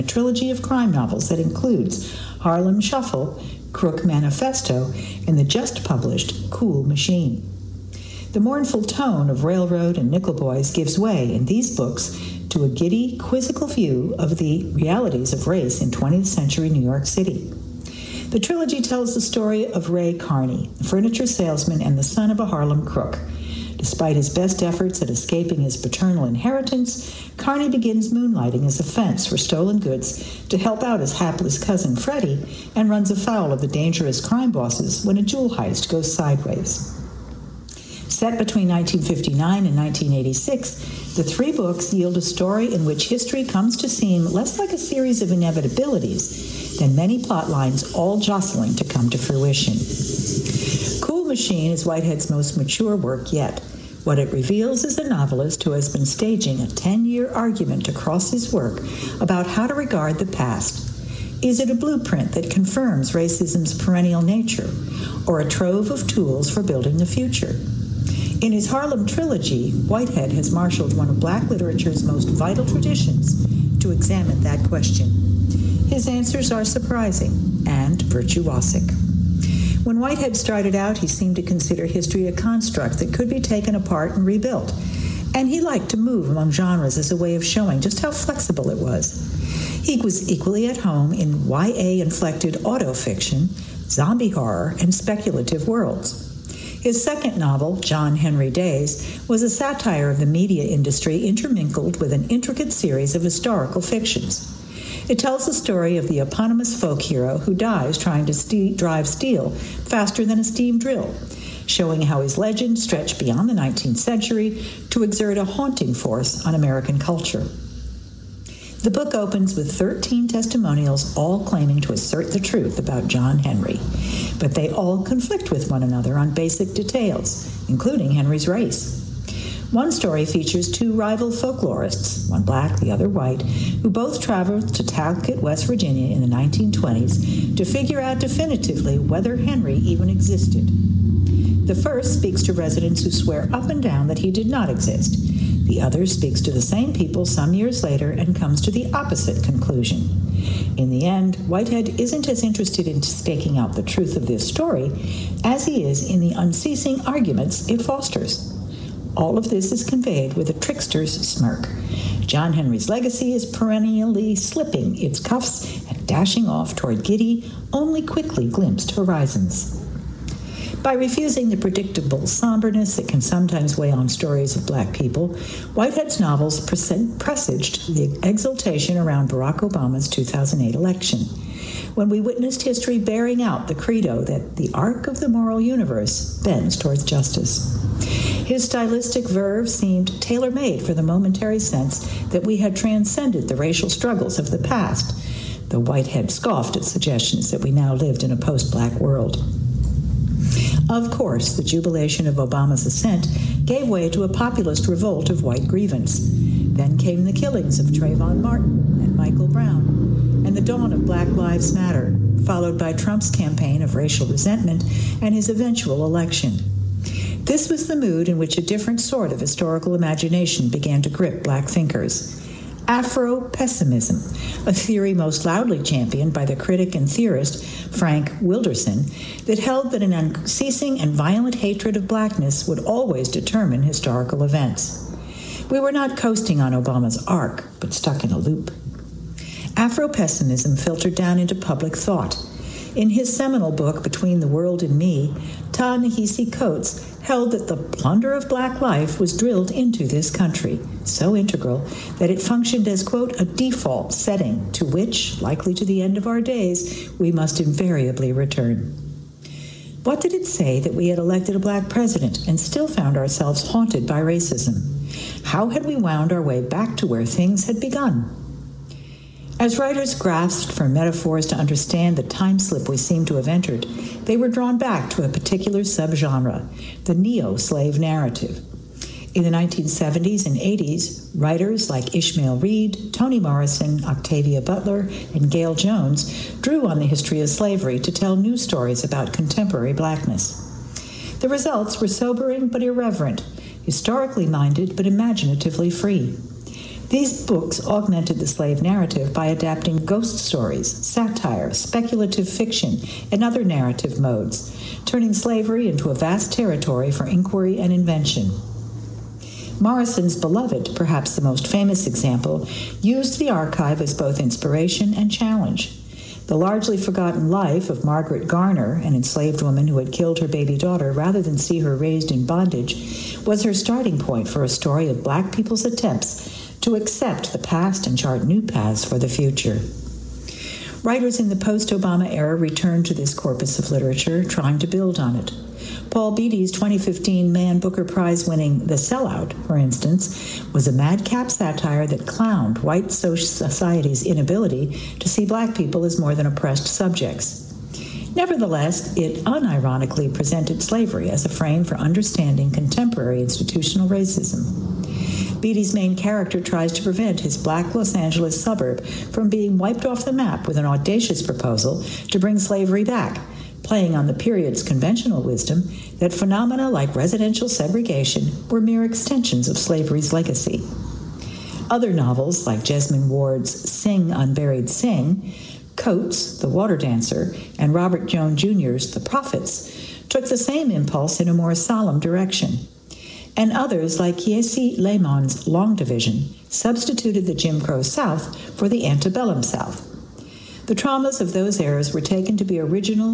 a trilogy of crime novels that includes Harlem Shuffle, Crook Manifesto, and the just-published Cool Machine. The mournful tone of Railroad and Nickel Boys gives way in these books to a giddy, quizzical view of the realities of race in 20th century New York City. The trilogy tells the story of Ray Carney, a furniture salesman and the son of a Harlem crook. Despite his best efforts at escaping his paternal inheritance, Carney begins moonlighting as a fence for stolen goods to help out his hapless cousin Freddie, and runs afoul of the dangerous crime bosses when a jewel heist goes sideways. Set between 1959 and 1986, the three books yield a story in which history comes to seem less like a series of inevitabilities than many plot lines all jostling to come to fruition. Cool Machine is Whitehead's most mature work yet. What it reveals is a novelist who has been staging a 10-year argument across his work about how to regard the past. Is it a blueprint that confirms racism's perennial nature, or a trove of tools for building the future? In his Harlem trilogy, Whitehead has marshaled one of Black literature's most vital traditions to examine that question. His answers are surprising and virtuosic. When Whitehead started out, he seemed to consider history a construct that could be taken apart and rebuilt, and he liked to move among genres as a way of showing just how flexible it was. He was equally at home in YA-inflected autofiction, zombie horror, and speculative worlds. His second novel, John Henry Days, was a satire of the media industry intermingled with an intricate series of historical fictions. It tells the story of the eponymous folk hero who dies trying to drive steel faster than a steam drill, showing how his legend stretched beyond the 19th century to exert a haunting force on American culture. The book opens with 13 testimonials, all claiming to assert the truth about John Henry, but they all conflict with one another on basic details, including Henry's race. One story features two rival folklorists, one black, the other white, who both traveled to Talcott, West Virginia in the 1920s to figure out definitively whether Henry even existed. The first speaks to residents who swear up and down that he did not exist. The other speaks to the same people some years later and comes to the opposite conclusion. In the end, Whitehead isn't as interested in staking out the truth of this story as he is in the unceasing arguments it fosters. All of this is conveyed with a trickster's smirk. John Henry's legacy is perennially slipping its cuffs and dashing off toward giddy, only quickly glimpsed horizons. By refusing the predictable somberness that can sometimes weigh on stories of Black people, Whitehead's novels presaged the exultation around Barack Obama's 2008 election, when we witnessed history bearing out the credo that the arc of the moral universe bends towards justice. His stylistic verve seemed tailor-made for the momentary sense that we had transcended the racial struggles of the past, though Whitehead scoffed at suggestions that we now lived in a post-Black world. Of course, the jubilation of Obama's ascent gave way to a populist revolt of white grievance. Then came the killings of Trayvon Martin and Michael Brown, and the dawn of Black Lives Matter, followed by Trump's campaign of racial resentment and his eventual election. This was the mood in which a different sort of historical imagination began to grip Black thinkers. Afro-pessimism, a theory most loudly championed by the critic and theorist Frank Wilderson, that held that an unceasing and violent hatred of Blackness would always determine historical events. We were not coasting on Obama's arc, but stuck in a loop. Afro-pessimism filtered down into public thought. In his seminal book, Between the World and Me, Ta-Nehisi Coates held that the plunder of Black life was drilled into this country, so integral that it functioned as, quote, a default setting to which, likely to the end of our days, we must invariably return. What did it say that we had elected a Black president and still found ourselves haunted by racism? How had we wound our way back to where things had begun? As writers grasped for metaphors to understand the time slip we seem to have entered, they were drawn back to a particular subgenre, the neo-slave narrative. In the 1970s and 80s, writers like Ishmael Reed, Toni Morrison, Octavia Butler, and Gail Jones drew on the history of slavery to tell new stories about contemporary Blackness. The results were sobering but irreverent, historically minded but imaginatively free. These books augmented the slave narrative by adapting ghost stories, satire, speculative fiction, and other narrative modes, turning slavery into a vast territory for inquiry and invention. Morrison's beloved, perhaps the most famous example, used the archive as both inspiration and challenge. The largely forgotten life of Margaret Garner, an enslaved woman who had killed her baby daughter rather than see her raised in bondage, was her starting point for a story of Black people's attempts to accept the past and chart new paths for the future. Writers in the post-Obama era returned to this corpus of literature, trying to build on it. Paul Beatty's 2015 Man Booker Prize-winning The Sellout, for instance, was a madcap satire that clowned white social society's inability to see Black people as more than oppressed subjects. Nevertheless, it unironically presented slavery as a frame for understanding contemporary institutional racism. Beatty's main character tries to prevent his Black Los Angeles suburb from being wiped off the map with an audacious proposal to bring slavery back, playing on the period's conventional wisdom that phenomena like residential segregation were mere extensions of slavery's legacy. Other novels, like Jesmyn Ward's Sing Unburied Sing, Coates, The Water Dancer, and Robert Jones Jr.'s The Prophets, took the same impulse in a more solemn direction. And others, like Yesi Lehman's Long Division, substituted the Jim Crow South for the antebellum South. The traumas of those eras were taken to be original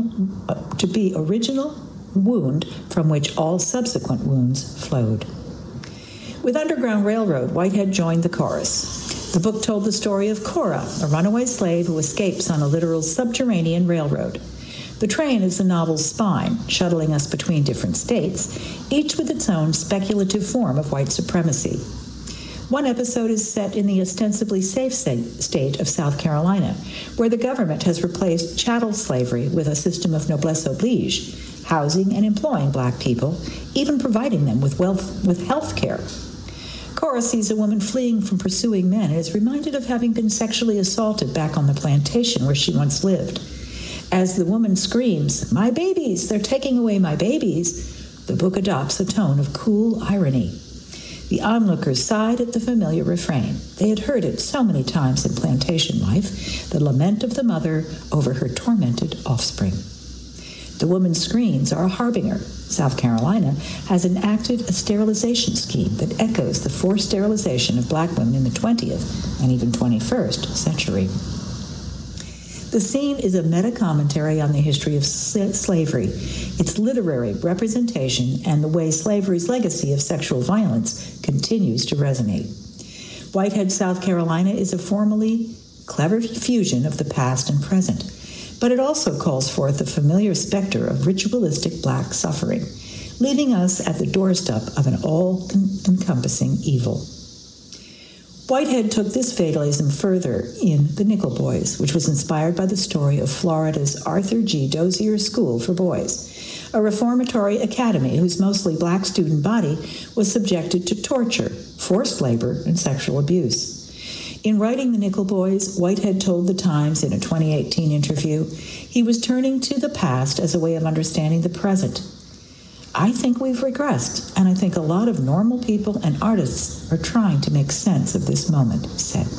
wound from which all subsequent wounds flowed. With Underground Railroad, Whitehead joined the chorus. The book told the story of Cora, a runaway slave who escapes on a literal subterranean railroad. The train is the novel's spine, shuttling us between different states, each with its own speculative form of white supremacy. One episode is set in the ostensibly safe state of South Carolina, where the government has replaced chattel slavery with a system of noblesse oblige, housing and employing Black people, even providing them with health care. Cora sees a woman fleeing from pursuing men and is reminded of having been sexually assaulted back on the plantation where she once lived. As the woman screams, "My babies! They're taking away my babies!" the book adopts a tone of cool irony. The onlookers sighed at the familiar refrain. They had heard it so many times in plantation life, the lament of the mother over her tormented offspring. The woman's screams are a harbinger. South Carolina has enacted a sterilization scheme that echoes the forced sterilization of Black women in the 20th and even 21st century. The scene is a meta-commentary on the history of slavery, its literary representation, and the way slavery's legacy of sexual violence continues to resonate. Whitehead, South Carolina is a formally clever fusion of the past and present, but it also calls forth the familiar specter of ritualistic Black suffering, leaving us at the doorstep of an all-encompassing evil. Whitehead took this fatalism further in The Nickel Boys, which was inspired by the story of Florida's Arthur G. Dozier School for Boys, a reformatory academy whose mostly Black student body was subjected to torture, forced labor, and sexual abuse. In writing The Nickel Boys, Whitehead told The Times in a 2018 interview he was turning to the past as a way of understanding the present. I think we've regressed, and I think a lot of normal people and artists are trying to make sense of this moment, he said.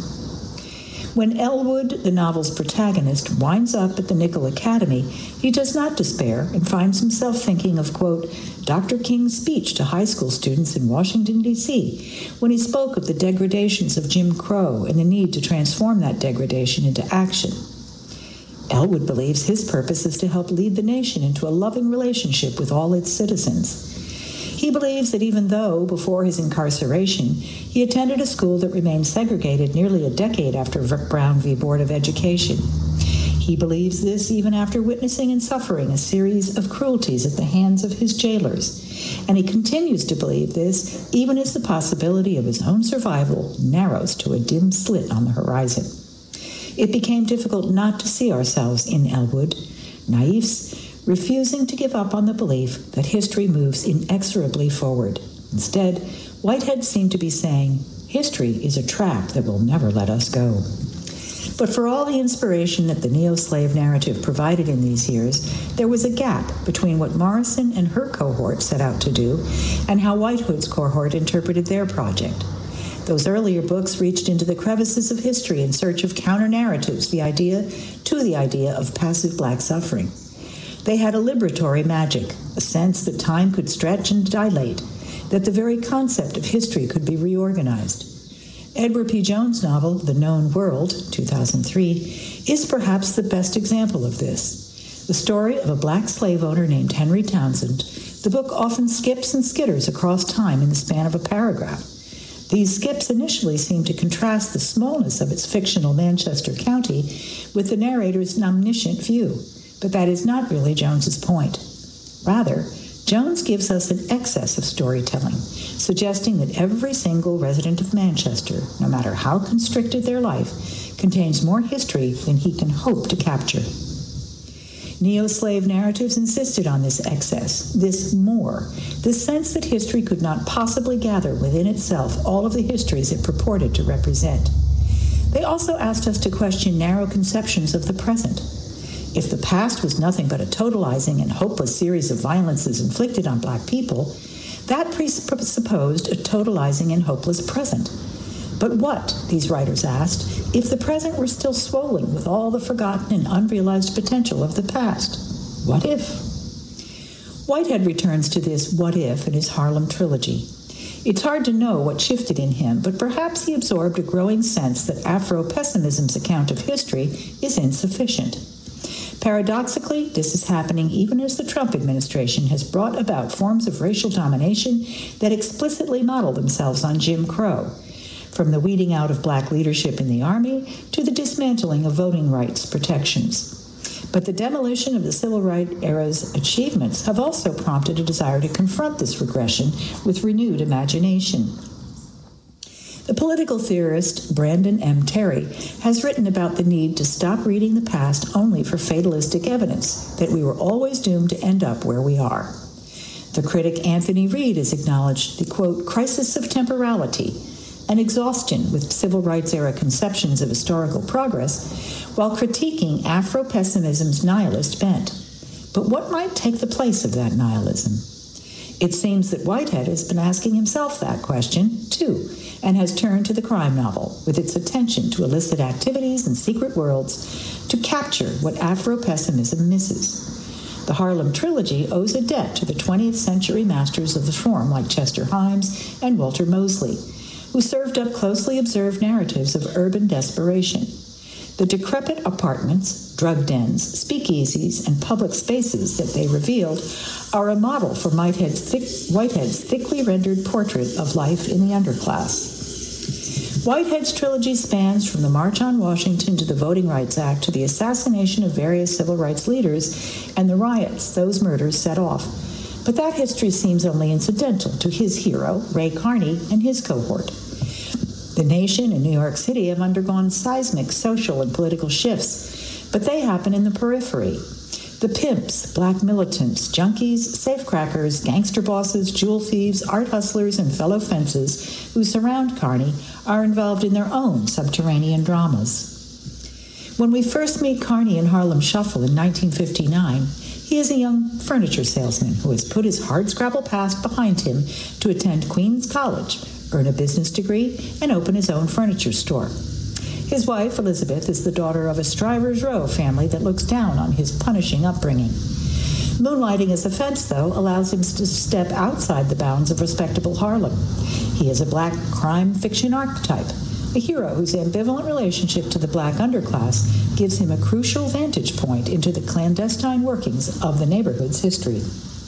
When Elwood, the novel's protagonist, winds up at the Nickel Academy, he does not despair and finds himself thinking of, quote, Dr. King's speech to high school students in Washington, D.C., when he spoke of the degradations of Jim Crow and the need to transform that degradation into action. Elwood believes his purpose is to help lead the nation into a loving relationship with all its citizens. He believes that even though, before his incarceration, he attended a school that remained segregated nearly a decade after Brown v. Board of Education, he believes this even after witnessing and suffering a series of cruelties at the hands of his jailers. And he continues to believe this even as the possibility of his own survival narrows to a dim slit on the horizon. It became difficult not to see ourselves in Elwood, naifs, refusing to give up on the belief that history moves inexorably forward. Instead, Whitehead seemed to be saying, history is a trap that will never let us go. But for all the inspiration that the neo-slave narrative provided in these years, there was a gap between what Morrison and her cohort set out to do and how Whitehead's cohort interpreted their project. Those earlier books reached into the crevices of history in search of counter-narratives, the idea of passive black suffering. They had a liberatory magic, a sense that time could stretch and dilate, that the very concept of history could be reorganized. Edward P. Jones' novel, The Known World, 2003, is perhaps the best example of this. The story of a black slave owner named Henry Townsend, the book often skips and skitters across time in the span of a paragraph. These skips initially seem to contrast the smallness of its fictional Manchester County with the narrator's omniscient view, but that is not really Jones's point. Rather, Jones gives us an excess of storytelling, suggesting that every single resident of Manchester, no matter how constricted their life, contains more history than he can hope to capture. Neo-slave narratives insisted on this excess, this more, this sense that history could not possibly gather within itself all of the histories it purported to represent. They also asked us to question narrow conceptions of the present. If the past was nothing but a totalizing and hopeless series of violences inflicted on black people, that presupposed a totalizing and hopeless present. But what, these writers asked, if the present were still swollen with all the forgotten and unrealized potential of the past? What if? Whitehead returns to this what if in his Harlem trilogy. It's hard to know what shifted in him, but perhaps he absorbed a growing sense that Afro-pessimism's account of history is insufficient. Paradoxically, this is happening even as the Trump administration has brought about forms of racial domination that explicitly model themselves on Jim Crow, from the weeding out of black leadership in the Army to the dismantling of voting rights protections. But the demolition of the Civil Rights era's achievements have also prompted a desire to confront this regression with renewed imagination. The political theorist Brandon M. Terry has written about the need to stop reading the past only for fatalistic evidence that we were always doomed to end up where we are. The critic Anthony Reid has acknowledged the, quote, crisis of temporality, an exhaustion with civil rights era conceptions of historical progress, while critiquing Afro-pessimism's nihilist bent. But what might take the place of that nihilism? It seems that Whitehead has been asking himself that question, too, and has turned to the crime novel, with its attention to illicit activities and secret worlds, to capture what Afro-pessimism misses. The Harlem trilogy owes a debt to the 20th century masters of the form like Chester Himes and Walter Mosley, who served up closely observed narratives of urban desperation. The decrepit apartments, drug dens, speakeasies, and public spaces that they revealed are a model for Whitehead's thickly rendered portrait of life in the underclass. Whitehead's trilogy spans from the March on Washington to the Voting Rights Act to the assassination of various civil rights leaders and the riots those murders set off. But that history seems only incidental to his hero, Ray Carney, and his cohort. The nation and New York City have undergone seismic social and political shifts, but they happen in the periphery. The pimps, black militants, junkies, safecrackers, gangster bosses, jewel thieves, art hustlers, and fellow fences who surround Carney are involved in their own subterranean dramas. When we first meet Carney in Harlem Shuffle in 1959, he is a young furniture salesman who has put his hardscrabble past behind him to attend Queens College, earn a business degree, and open his own furniture store. His wife, Elizabeth, is the daughter of a Strivers Row family that looks down on his punishing upbringing. Moonlighting as a fence, though, allows him to step outside the bounds of respectable Harlem. He is a black crime fiction archetype, a hero whose ambivalent relationship to the black underclass gives him a crucial vantage point into the clandestine workings of the neighborhood's history.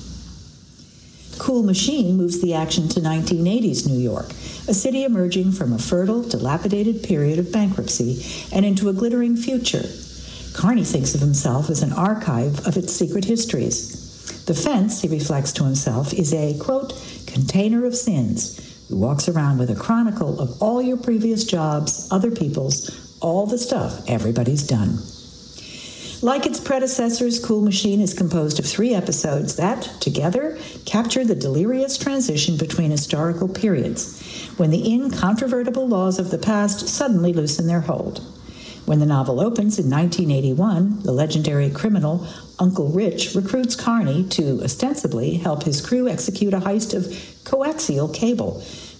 Cool Machine moves the action to 1980s New York, a city emerging from a fertile, dilapidated period of bankruptcy and into a glittering future. Carney thinks of himself as an archive of its secret histories. The fence, he reflects to himself, is a, quote, container of sins, who walks around with a chronicle of all your previous jobs, other people's, all the stuff everybody's done. Like its predecessors, Cool Machine is composed of 3 episodes that, together, capture the delirious transition between historical periods, when the incontrovertible laws of the past suddenly loosen their hold. When the novel opens in 1981, the legendary criminal Uncle Rich recruits Carney to ostensibly help his crew execute a heist of coaxial cable,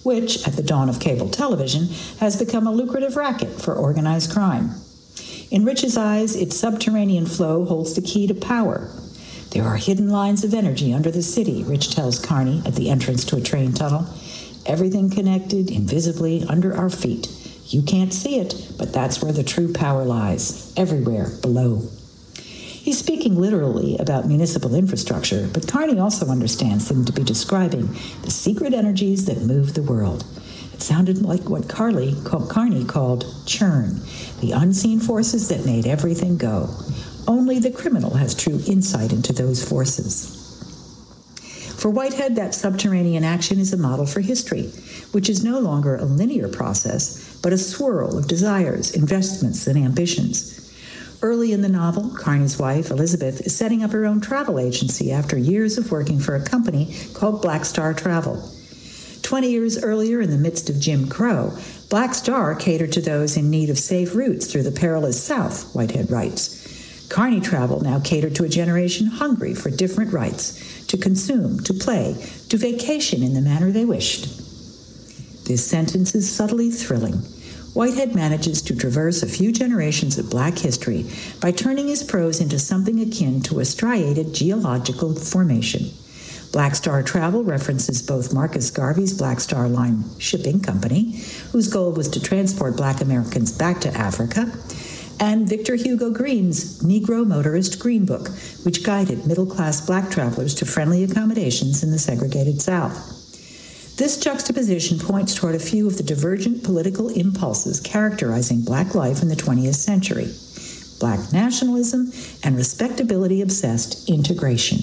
which, at the dawn of cable television, has become a lucrative racket for organized crime. In Rich's eyes, its subterranean flow holds the key to power. There are hidden lines of energy under the city, Rich tells Carney at the entrance to a train tunnel. Everything connected invisibly under our feet. You can't see it, but that's where the true power lies, everywhere below. He's speaking literally about municipal infrastructure, but Carney also understands them to be describing the secret energies that move the world. It sounded like what Carney called churn, the unseen forces that made everything go. Only the criminal has true insight into those forces. For Whitehead, that subterranean action is a model for history, which is no longer a linear process, but a swirl of desires, investments, and ambitions. Early in the novel, Carney's wife, Elizabeth, is setting up her own travel agency after years of working for a company called Black Star Travel. 20 years earlier, in the midst of Jim Crow, Black Star catered to those in need of safe routes through the perilous South, Whitehead writes. Carney Travel now catered to a generation hungry for different rights, to consume, to play, to vacation in the manner they wished. This sentence is subtly thrilling. Whitehead manages to traverse a few generations of Black history by turning his prose into something akin to a striated geological formation. Black Star Travel references both Marcus Garvey's Black Star Line shipping company, whose goal was to transport Black Americans back to Africa, and Victor Hugo Green's Negro Motorist Green Book, which guided middle-class Black travelers to friendly accommodations in the segregated South. This juxtaposition points toward a few of the divergent political impulses characterizing Black life in the 20th century: Black nationalism and respectability-obsessed integration.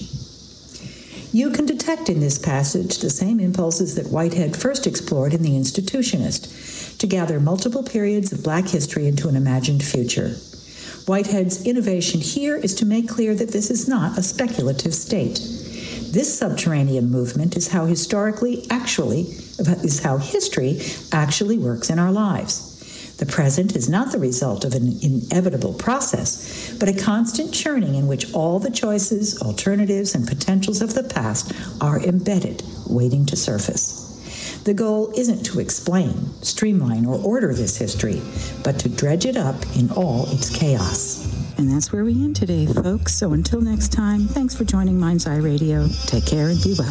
You can detect in this passage the same impulses that Whitehead first explored in The Institutionist, to gather multiple periods of Black history into an imagined future. Whitehead's innovation here is to make clear that this is not a speculative state. This subterranean movement is how history actually works in our lives. The present is not the result of an inevitable process, but a constant churning in which all the choices, alternatives, and potentials of the past are embedded, waiting to surface. The goal isn't to explain, streamline, or order this history, but to dredge it up in all its chaos. And that's where we end today, folks. So until next time, thanks for joining Mind's Eye Radio. Take care and be well.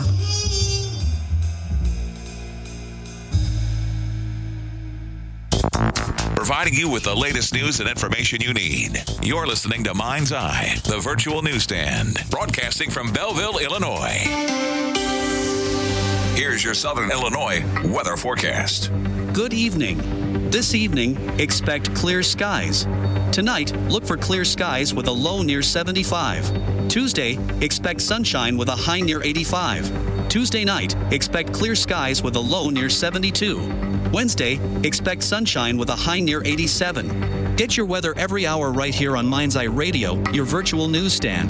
Providing you with the latest news and information you need. You're listening to Mind's Eye, the virtual newsstand, broadcasting from Belleville, Illinois. Here's your Southern Illinois weather forecast. Good evening. This evening, expect clear skies. Tonight, look for clear skies with a low near 75. Tuesday, expect sunshine with a high near 85. Tuesday night, expect clear skies with a low near 72. Wednesday, expect sunshine with a high near 87. Get your weather every hour right here on Mind's Eye Radio, your virtual newsstand.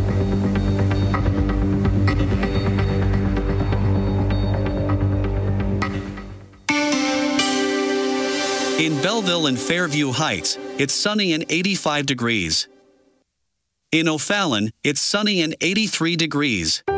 In Belleville and Fairview Heights, it's sunny and 85 degrees. In O'Fallon, it's sunny and 83 degrees.